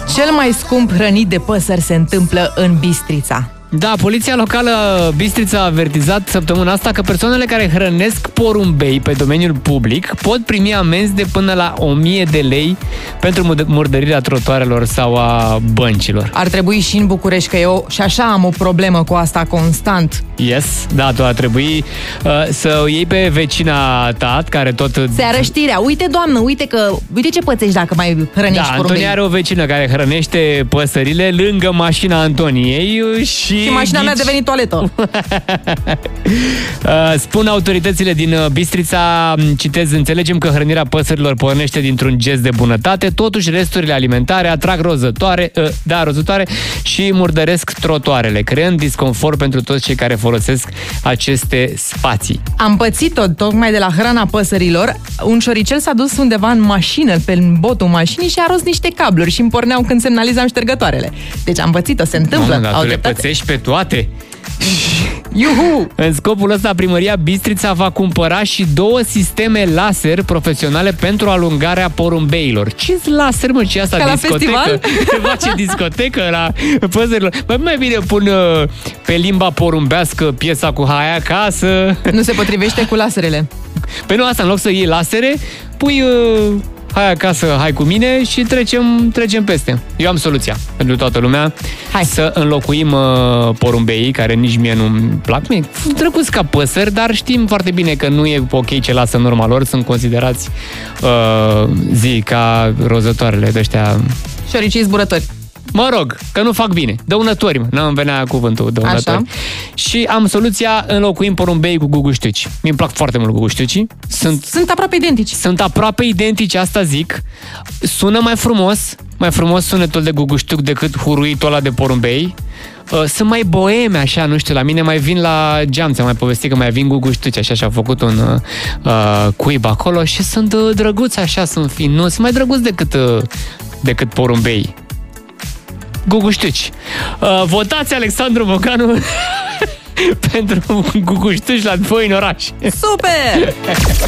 Cel mai scump hrănit de păsări se întâmplă în Bistrița. Da, poliția locală Bistrița a avertizat săptămâna asta că persoanele care hrănesc porumbei pe domeniul public pot primi amenzi de până la 1000 de lei pentru murdărirea trotuarelor sau a băncilor. Ar trebui și în București, că eu și așa am o problemă cu asta constant. Yes, da, tu ar trebui să o iei pe vecina ta, care tot... Seară știrea, uite doamnă, uite ce pățești dacă mai hrănești porumbei. Antonia are o vecină care hrănește păsările lângă mașina Antoniei și mașina mea a devenit toaletă. Spun autoritățile din Bistrița, citez, înțelegem că hrănirea păsărilor pornește dintr-un gest de bunătate, totuși resturile alimentare atrag rozătoare și murdăresc trotuarele, creând disconfort pentru toți cei care folosesc aceste spații. Am pățit-o tocmai de la hrana păsărilor. Un șoricel s-a dus undeva în mașină, pe botul mașinii și a rost niște cabluri și îmi porneau când semnalizam ștergătoarele. Deci am pățit-o, se întâmplă. Dar tu le pățești pe toate? Iuhu! În scopul ăsta, primăria Bistrița va cumpăra și 2 sisteme laser profesionale pentru alungarea porumbeilor. Ce-s laser, mă? Ce asta? Ca discotecă? La festival? Se face discotecă la păsărilor. Mai bine pun pe limba porumbească piesa cu Hai acasă. Nu se potrivește cu laserele. Păi nu, asta, în loc să iei lasere, pui... Hai acasă, hai cu mine și trecem peste. Eu am soluția pentru toată lumea. Hai. Să înlocuim porumbeii, care nici mie nu-mi plac. Sunt drăguți ca păsări, dar știm foarte bine că nu e ok ce lasă în urma lor. Sunt considerați ca rozătoarele de ăștia. Șoricii zburători. Mă rog, că nu fac bine. Dăunători, n-am venea cuvântul dăunători. Așa. Și am soluția, înlocuim porumbei cu guguștici. Mi-mi plac foarte mult gugușticii. Sunt aproape identici. Sunt aproape identici, asta zic. Sună mai frumos sunetul de guguștuc decât huruitul ăla de porumbei. Sunt mai boeme, așa, nu știu, la mine mai vin la geam, ți-am mai povestit că mai vin guguștuci, așa, și-au făcut un cuib acolo și sunt drăguți, așa, sunt finuți, mai drăguți decât porumbei. Guguștici. Votați Alexandru Bocanu pentru guguștici la voi în oraș. Super!